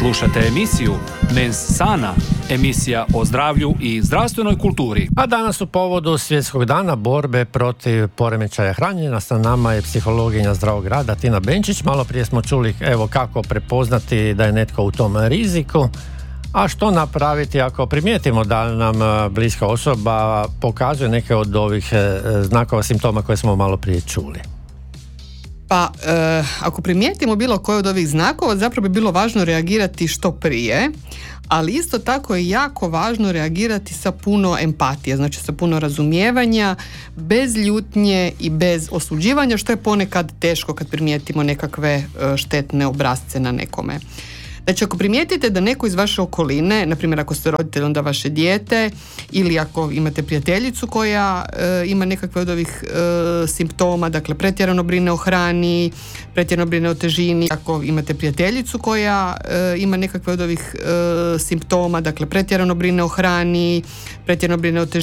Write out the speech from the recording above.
Slušate emisiju Mens Sana, emisija o zdravlju i zdravstvenoj kulturi. A danas u povodu Svjetskog dana borbe protiv poremećaja hranjenja sa nama je psihologinja zdravog rada Tina Benčić. Malo prije smo čuli kako prepoznati da je netko u tom riziku, a što napraviti ako primijetimo da nam bliska osoba pokazuje neke od ovih znakova, simptoma koje smo malo prije čuli. Pa, ako primijetimo bilo koje od ovih znakova, zapravo bi bilo važno reagirati što prije, ali isto tako je jako važno reagirati sa puno empatije, znači sa puno razumijevanja, bez ljutnje i bez osuđivanja, što je ponekad teško kad primijetimo nekakve štetne obrasce na nekome. Znači, ako primijetite da neko iz vaše okoline, na primjer ako ste roditelj onda vaše dijete, ili ako imate prijateljicu koja ima nekakve od ovih simptoma, dakle pretjerano brine o hrani, pretjerano brine o težini, ako imate prijateljicu koja ima nekakve od ovih simptoma, dakle pretjerano brine o hrani, pretjerano brine o težini,